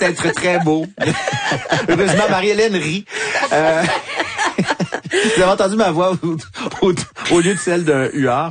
être très beau. Heureusement, Marie-Hélène rit. Vous avez entendu ma voix au lieu de celle d'un huard.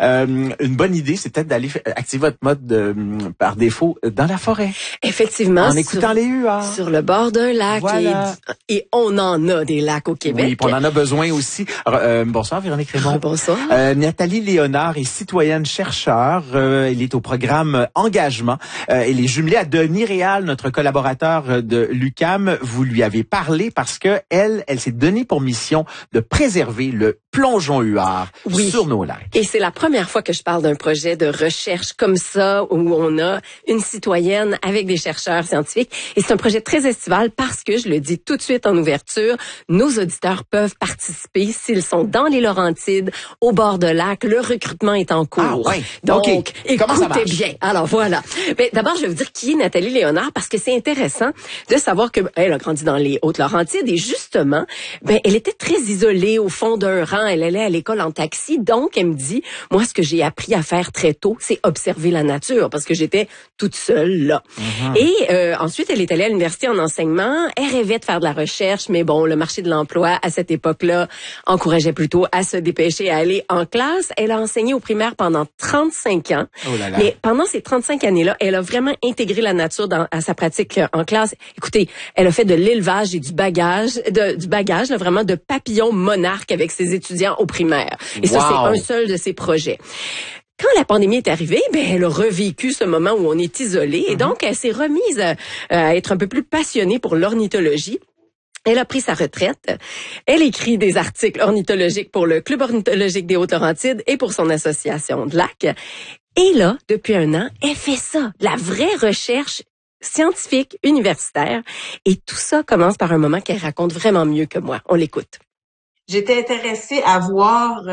Une bonne idée, c'est peut-être d'aller activer votre mode par défaut dans la forêt. Effectivement. En écoutant les huards. Sur le bord d'un lac. Voilà. Et on en a des lacs au Québec. Oui, puis on en a besoin aussi. Alors, bonsoir, Véronique Raymond. Bonsoir. Nathalie Léonard est citoyenne chercheur. Elle est au programme Engagement. Elle est jumelée à Denis Réal, notre collaborateur de l'UQAM. Vous lui avez parlé parce que elle s'est donnée pour mission de préserver le plongeon huard sur nos lacs. Et c'est la première fois que je parle d'un projet de recherche comme ça, où on a une citoyenne avec des chercheurs scientifiques. Et c'est un projet très estival parce que, je le dis tout de suite en ouverture, nos auditeurs peuvent participer s'ils sont dans les Laurentides, au bord de lac. Le recrutement est en cours. Ah, ouais. Donc, écoutez bien. Alors, voilà. Mais d'abord, je vais vous dire qui est Nathalie Léonard parce que c'est intéressant de savoir que elle a grandi dans les Hautes-Laurentides et justement, elle était très isolée au fond d'un rang. Elle allait à l'école en taxi. Donc, elle me dit, moi, ce que j'ai appris à faire très tôt, c'est observer la nature parce que j'étais toute seule là. Mm-hmm. Et ensuite, elle est allée à l'université en enseignement. Elle rêvait de faire de la recherche, mais bon, le marché de l'emploi à cette époque-là encourageait plutôt à se dépêcher à aller en classe. Elle a enseigné au primaire pendant 35 ans. Oh là là. Mais pendant ces 35 années-là, elle a vraiment intégré la nature à sa pratique en classe. Écoutez, elle a fait de l'élevage et du bagage, là, vraiment de papillons monarques avec ses étudiants au primaire. Et ça, c'est un seul de ses projets. Quand la pandémie est arrivée, elle a revécu ce moment où on est isolé et donc elle s'est remise à être un peu plus passionnée pour l'ornithologie. Elle a pris sa retraite. Elle écrit des articles ornithologiques pour le Club ornithologique des Hautes-Laurentides et pour son association de lacs. Et là, depuis un an, elle fait ça, de la vraie recherche scientifique, universitaire. Et tout ça commence par un moment qu'elle raconte vraiment mieux que moi. On l'écoute. J'étais intéressée à voir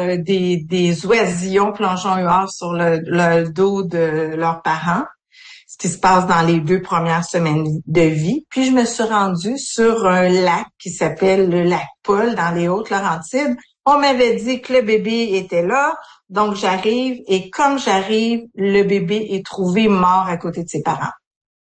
des oisillons plongeons huards sur le dos de leurs parents, ce qui se passe dans les 2 premières semaines de vie. Puis je me suis rendue sur un lac qui s'appelle le lac Paul dans les Hautes-Laurentides. On m'avait dit que le bébé était là, donc j'arrive et comme j'arrive, le bébé est trouvé mort à côté de ses parents.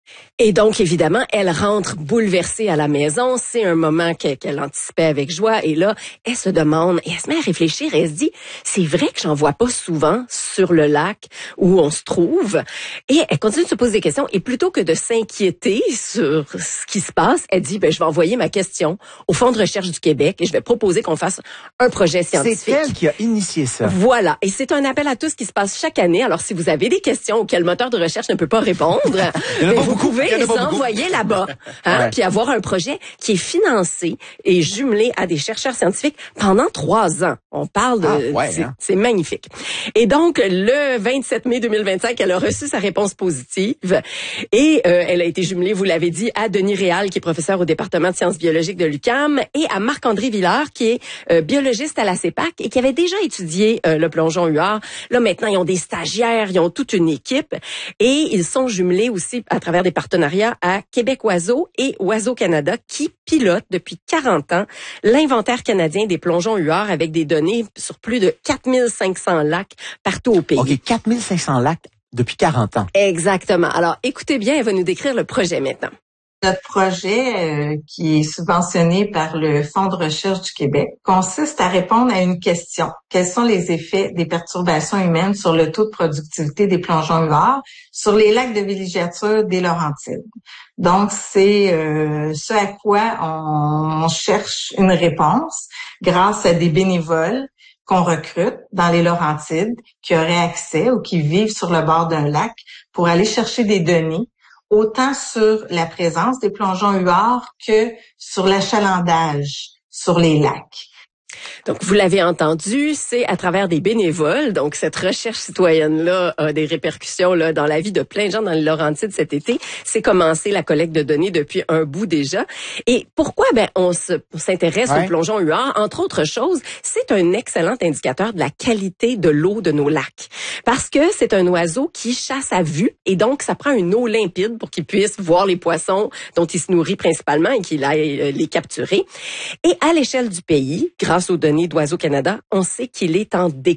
Et donc, évidemment, elle rentre bouleversée à la maison. C'est un moment qu'elle anticipait avec joie. Et là, elle se demande, et elle se met à réfléchir. Et elle se dit, c'est vrai que j'en vois pas souvent sur le lac où on se trouve. Et elle continue de se poser des questions. Et plutôt que de s'inquiéter sur ce qui se passe, elle dit, je vais envoyer ma question au Fonds de recherche du Québec et je vais proposer qu'on fasse un projet scientifique. C'est elle qui a initié ça. Voilà. Et c'est un appel à tous qui se passe chaque année. Alors, si vous avez des questions auxquelles le moteur de recherche ne peut pas répondre, vous pouvez les envoyer là-bas, puis avoir un projet qui est financé et jumelé à des chercheurs scientifiques pendant 3 ans. On parle de... c'est magnifique. Et donc, le 27 mai 2025, elle a reçu sa réponse positive et elle a été jumelée, vous l'avez dit, à Denis Réal, qui est professeur au département de sciences biologiques de l'UQAM, et à Marc-André Villard, qui est biologiste à la CEPAC et qui avait déjà étudié le plongeon huard. Là, maintenant, ils ont des stagiaires, ils ont toute une équipe et ils sont jumelés aussi à travers des partenariats à Québec Oiseaux et Oiseaux Canada qui pilotent depuis 40 ans l'inventaire canadien des plongeons huards avec des données sur plus de 4500 lacs partout au pays. OK, 4500 lacs depuis 40 ans. Exactement. Alors, écoutez bien, elle va nous décrire le projet maintenant. Notre projet, qui est subventionné par le Fonds de recherche du Québec, consiste à répondre à une question. Quels sont les effets des perturbations humaines sur le taux de productivité des plongeons huards sur les lacs de villégiature des Laurentides? Donc, c'est ce à quoi on cherche une réponse grâce à des bénévoles qu'on recrute dans les Laurentides qui auraient accès ou qui vivent sur le bord d'un lac pour aller chercher des données autant sur la présence des plongeons huards que sur l'achalandage sur les lacs. Donc, vous l'avez entendu, c'est à travers des bénévoles. Donc, cette recherche citoyenne-là a des répercussions là dans la vie de plein de gens dans les Laurentides cet été. C'est commencé la collecte de données depuis un bout déjà. Et pourquoi on s'intéresse aux plongeons huards? Entre autres choses, c'est un excellent indicateur de la qualité de l'eau de nos lacs. Parce que c'est un oiseau qui chasse à vue et donc ça prend une eau limpide pour qu'il puisse voir les poissons dont il se nourrit principalement et qu'il aille les capturer. Et à l'échelle du pays, grâce aux données d'Oiseaux Canada, on sait qu'il est en déclin.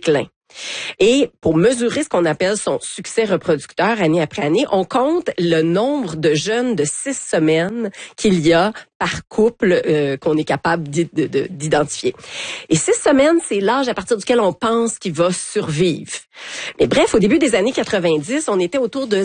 Et pour mesurer ce qu'on appelle son succès reproducteur année après année, on compte le nombre de jeunes de 6 semaines qu'il y a par couple qu'on est capable d'identifier. Et 6 semaines, c'est l'âge à partir duquel on pense qu'il va survivre. Mais bref, au début des années 90, on était autour de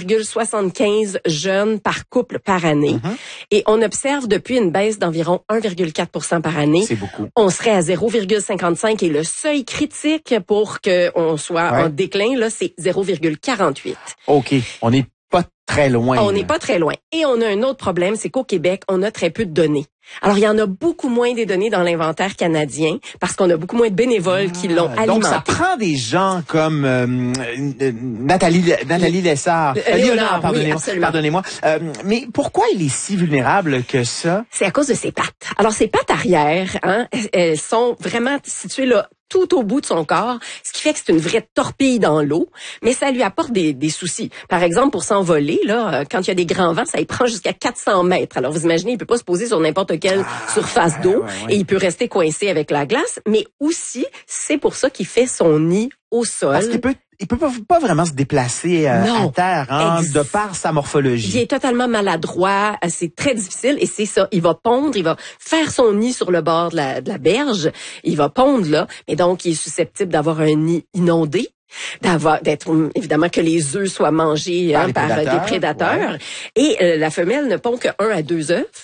0,75 jeunes par couple par année. Et on observe depuis une baisse d'environ 1,4% par année. C'est beaucoup. On serait à 0,55 et le seuil critique pour qu'on soit en déclin, là, c'est 0,48. OK. On n'est pas très loin. On n'est pas très loin. Et on a un autre problème, c'est qu'au Québec, on a très peu de données. Alors, il y en a beaucoup moins des données dans l'inventaire canadien parce qu'on a beaucoup moins de bénévoles qui l'ont alimenté. Donc, ça prend des gens comme Nathalie Lessard. Léonard, pardonnez-moi. Mais pourquoi il est si vulnérable que ça? C'est à cause de ses pattes. Alors, ses pattes arrière, elles sont vraiment situées là tout au bout de son corps, ce qui fait que c'est une vraie torpille dans l'eau, mais ça lui apporte des soucis. Par exemple, pour s'envoler, là, quand il y a des grands vents, ça y prend jusqu'à 400 mètres. Alors, vous imaginez, il peut pas se poser sur n'importe quelle surface d'eau et il peut rester coincé avec la glace, mais aussi, c'est pour ça qu'il fait son nid au sol. Parce qu'il peut pas vraiment se déplacer à terre, de par sa morphologie. Il est totalement maladroit, c'est très difficile et c'est ça. Il va pondre, il va faire son nid sur le bord de la berge, il va pondre là, mais donc il est susceptible d'avoir un nid inondé. D'être évidemment que les œufs soient mangés par des prédateurs et la femelle ne pond que 1 à 2 œufs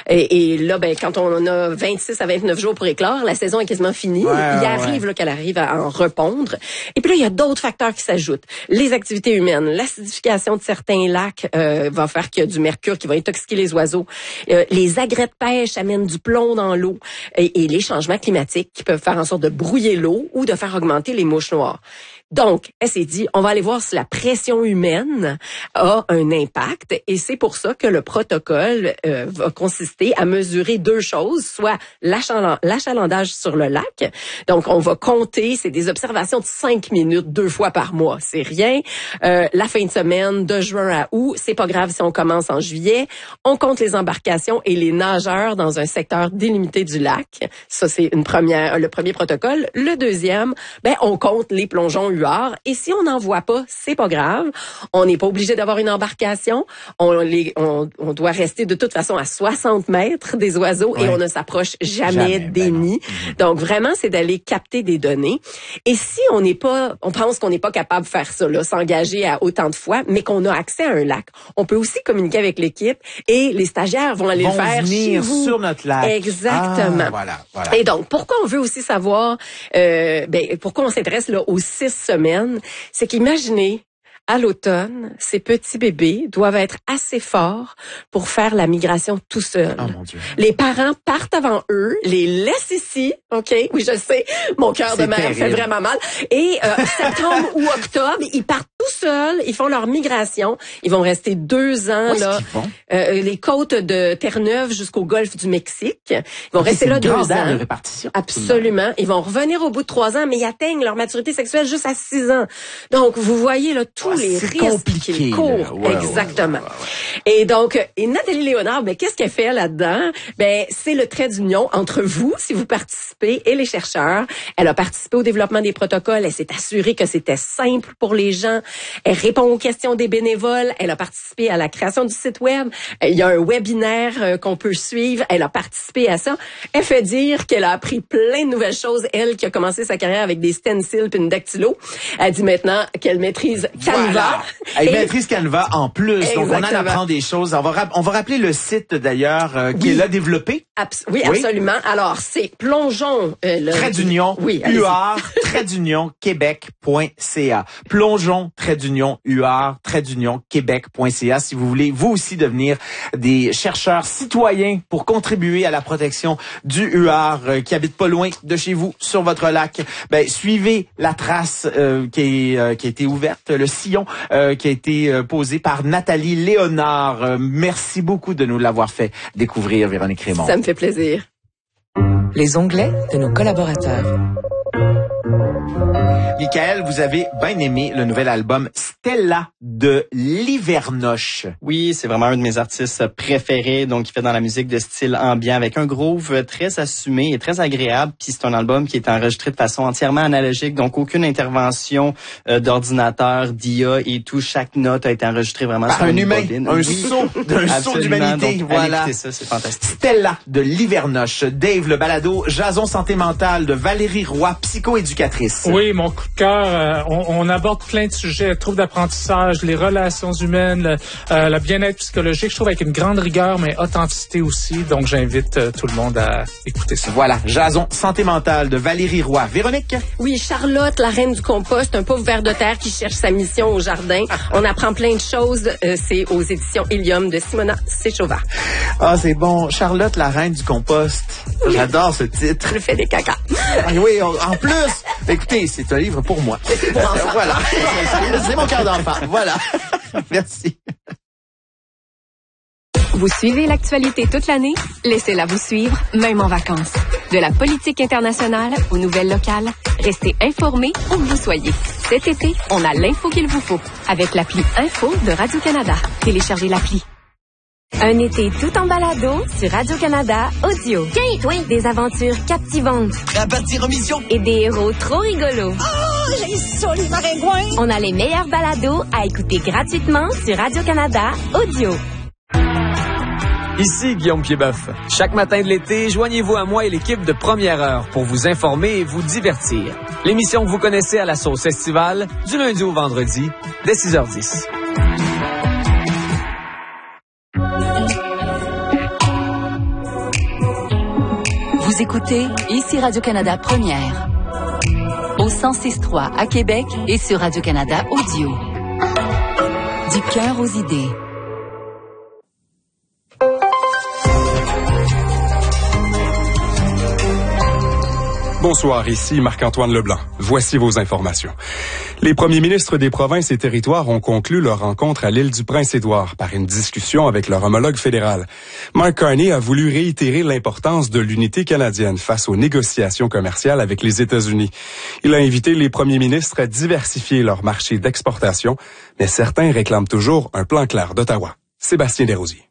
et là quand on a 26 à 29 jours pour éclore, la saison est quasiment finie, il arrive là qu'elle arrive à en repondre. Et puis là il y a d'autres facteurs qui s'ajoutent. Les activités humaines, l'acidification de certains lacs va faire qu'il y a du mercure qui va intoxiquer les oiseaux. Les agrès de pêche amènent du plomb dans l'eau et les changements climatiques qui peuvent faire en sorte de brouiller l'eau ou de faire augmenter les mouches noires. Donc, elle s'est dit, on va aller voir si la pression humaine a un impact et c'est pour ça que le protocole va consister à mesurer 2 choses, soit l'achalandage sur le lac. Donc, on va compter, c'est des observations de 5 minutes 2 fois par mois, c'est rien. La fin de semaine, de juin à août, c'est pas grave si on commence en juillet. On compte les embarcations et les nageurs dans un secteur délimité du lac. Ça, c'est le premier protocole. Le deuxième, on compte les plongeons UR. Et si on n'en voit pas, c'est pas grave. On n'est pas obligé d'avoir une embarcation. On doit rester de toute façon à 60 mètres des oiseaux et on ne s'approche jamais des nids. Donc vraiment, c'est d'aller capter des données. Et si on pense qu'on n'est pas capable de faire ça, là, s'engager à autant de fois, mais qu'on a accès à un lac, on peut aussi communiquer avec l'équipe et les stagiaires vont aller le faire chez vous. Sur notre lac. Exactement. Voilà. Et donc, pourquoi on veut aussi savoir, pourquoi on s'intéresse là aux 6 semaines, c'est qu'imaginez, à l'automne, ces petits bébés doivent être assez forts pour faire la migration tout seuls. Oh mon Dieu. Les parents partent avant eux, les laissent ici, OK? Oui, je sais, mon cœur de mère fait vraiment mal. Et septembre ou octobre, ils partent tout seuls, ils font leur migration. Ils vont rester 2 ans, là. Les côtes de Terre-Neuve jusqu'au golfe du Mexique. Ils vont rester là 2 ans. De répartition. Absolument. Ils vont revenir au bout de 3 ans, mais ils atteignent leur maturité sexuelle juste à 6 ans. Donc, vous voyez, là, tous les risques qu'ils courent. Exactement. Et donc, Nathalie Léonard, qu'est-ce qu'elle fait là-dedans? C'est le trait d'union entre vous, si vous participez, et les chercheurs. Elle a participé au développement des protocoles. Elle s'est assurée que c'était simple pour les gens. Elle répond aux questions des bénévoles. Elle a participé à la création du site web. Il y a un webinaire qu'on peut suivre. Elle a participé à ça. Elle fait dire qu'elle a appris plein de nouvelles choses. Elle qui a commencé sa carrière avec des stencils et une dactylo. Elle dit maintenant qu'elle maîtrise Canva. Elle maîtrise Canva en plus. Exactement. Donc, on en apprend des choses. On va rappeler le site, d'ailleurs, qu'elle a développé. Oui, absolument. Alors, c'est plongeons... trait d'union, UR, trait d'union, Québec.ca. Plongeons, trait d'union, UR, trait d'union, Québec.ca. Si vous voulez, vous aussi, devenir des chercheurs citoyens pour contribuer à la protection du UR qui habite pas loin de chez vous, sur votre lac, suivez la trace qui a été ouverte, le sillon qui a été posé par Nathalie Léonard. Merci beaucoup de nous l'avoir fait découvrir, Véronique Raymond. Ça me fait plaisir. Les onglets de nos collaborateurs. Michael, vous avez bien aimé le nouvel album Stella de Livernoche. Oui, c'est vraiment un de mes artistes préférés, donc il fait dans la musique de style ambiant avec un groove très assumé et très agréable. Puis c'est un album qui est enregistré de façon entièrement analogique, donc aucune intervention d'ordinateur, d'IA et tout. Chaque note a été enregistrée vraiment par sur un humain, bobine. un saut d'humanité. Donc, voilà. allez écouter ça, c'est fantastique. Stella de Livernoche. Dave, le balado Jason Santé Mentale de Valérie Roy, psychoéducatrice. Oui, mon coup de cœur, on aborde plein de sujets, troubles d'apprentissage, les relations humaines, le bien-être psychologique, je trouve avec une grande rigueur, mais authenticité aussi. Donc, j'invite tout le monde à écouter ça. Voilà, Jason Santé Mentale de Valérie Roy. Véronique? Oui, Charlotte, la reine du compost, un pauvre ver de terre qui cherche sa mission au jardin. On apprend plein de choses. C'est aux éditions Hélium de Simona Séchauvin. Ah, c'est bon. Charlotte, la reine du compost. J'adore ce titre. Je fais des cacas. Ah, oui, en plus. Écoutez, c'est un livre pour moi. Voilà. C'est mon cœur d'enfant. Voilà. Merci. Vous suivez l'actualité toute l'année? Laissez-la vous suivre, même en vacances. De la politique internationale aux nouvelles locales, restez informés où que vous soyez. Cet été, on a l'info qu'il vous faut avec l'appli Info de Radio-Canada. Téléchargez l'appli. Un été tout en balado sur Radio-Canada Audio. Des aventures captivantes. À partir en mission. Et des héros trop rigolos. Oh, j'ai ça, les maringouins. On a les meilleurs balados à écouter gratuitement sur Radio-Canada Audio. Ici Guillaume Piedboeuf. Chaque matin de l'été, joignez-vous à moi et l'équipe de Première Heure pour vous informer et vous divertir. L'émission que vous connaissez à la sauce estivale, du lundi au vendredi, dès 6h10. Vous écoutez ici Radio-Canada Première. Au 106.3 à Québec et sur Radio-Canada Audio. Du cœur aux idées. Bonsoir, ici Marc-Antoine Leblanc. Voici vos informations. Les premiers ministres des provinces et territoires ont conclu leur rencontre à l'île du Prince-Édouard par une discussion avec leur homologue fédéral. Mark Carney a voulu réitérer l'importance de l'unité canadienne face aux négociations commerciales avec les États-Unis. Il a invité les premiers ministres à diversifier leur marché d'exportation, mais certains réclament toujours un plan clair d'Ottawa. Sébastien Desrosiers.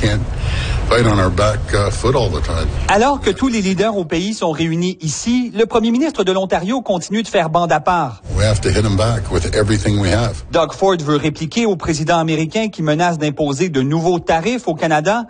Alors que tous les leaders au pays sont réunis ici, le premier ministre de l'Ontario continue de faire bande à part. Doug Ford veut répliquer au président américain qui menace d'imposer de nouveaux tarifs au Canada.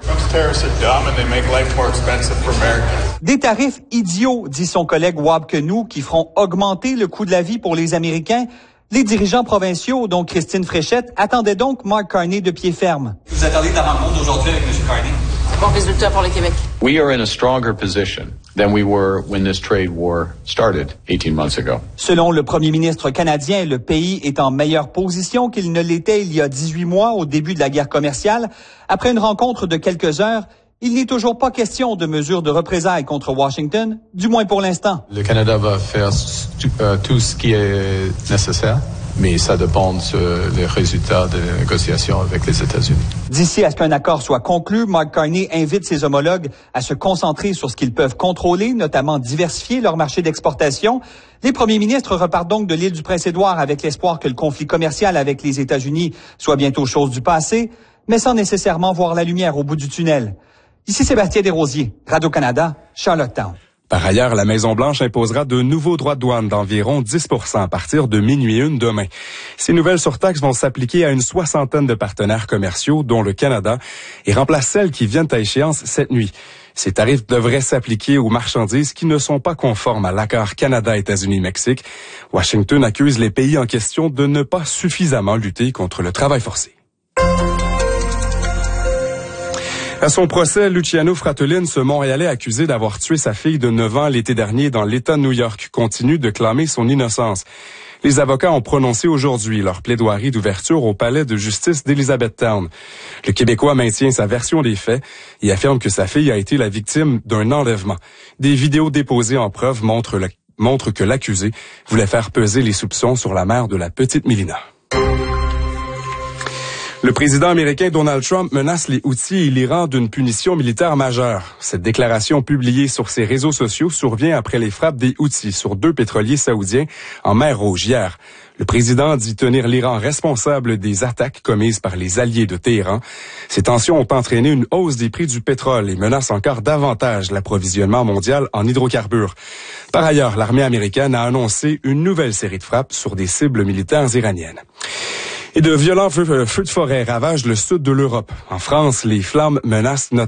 Des tarifs idiots, dit son collègue Wab Kinew, qui feront augmenter le coût de la vie pour les Américains. Les dirigeants provinciaux, dont Christine Fréchette, attendaient donc Mark Carney de pied ferme. Vous attendez de la rencontre d'aujourd'hui avec M. Carney? Bon résultat pour le Québec. We are in a stronger position than we were when this trade war started 18 months ago. Selon le premier ministre canadien, le pays est en meilleure position qu'il ne l'était il y a 18 mois au début de la guerre commerciale. Après une rencontre de quelques heures, il n'est toujours pas question de mesures de représailles contre Washington, du moins pour l'instant. Le Canada va faire tout ce qui est nécessaire, mais ça dépend des résultats des négociations avec les États-Unis. D'ici à ce qu'un accord soit conclu, Mark Carney invite ses homologues à se concentrer sur ce qu'ils peuvent contrôler, notamment diversifier leur marché d'exportation. Les premiers ministres repartent donc de l'île du Prince-Édouard avec l'espoir que le conflit commercial avec les États-Unis soit bientôt chose du passé, mais sans nécessairement voir la lumière au bout du tunnel. Ici Sébastien Desrosiers, Radio-Canada, Charlottetown. Par ailleurs, la Maison-Blanche imposera de nouveaux droits de douane d'environ 10% à partir de 12:01 demain. Ces nouvelles surtaxes vont s'appliquer à une soixantaine de partenaires commerciaux, dont le Canada, et remplacent celles qui viennent à échéance cette nuit. Ces tarifs devraient s'appliquer aux marchandises qui ne sont pas conformes à l'accord Canada-États-Unis-Mexique. Washington accuse les pays en question de ne pas suffisamment lutter contre le travail forcé. À son procès, Luciano Fratellin, ce Montréalais accusé d'avoir tué sa fille de 9 ans l'été dernier dans l'État de New York, continue de clamer son innocence. Les avocats ont prononcé aujourd'hui leur plaidoirie d'ouverture au palais de justice d'Elizabethtown. Le Québécois maintient sa version des faits et affirme que sa fille a été la victime d'un enlèvement. Des vidéos déposées en preuve montrent que l'accusé voulait faire peser les soupçons sur la mère de la petite Mélina. Le président américain Donald Trump menace les Houthis et l'Iran d'une punition militaire majeure. Cette déclaration publiée sur ses réseaux sociaux survient après les frappes des Houthis sur 2 pétroliers saoudiens en mer Rouge hier. Le président dit tenir l'Iran responsable des attaques commises par les alliés de Téhéran. Ces tensions ont entraîné une hausse des prix du pétrole et menacent encore davantage l'approvisionnement mondial en hydrocarbures. Par ailleurs, l'armée américaine a annoncé une nouvelle série de frappes sur des cibles militaires iraniennes. Et de violents feux de forêt ravagent le sud de l'Europe. En France, les flammes menacent notamment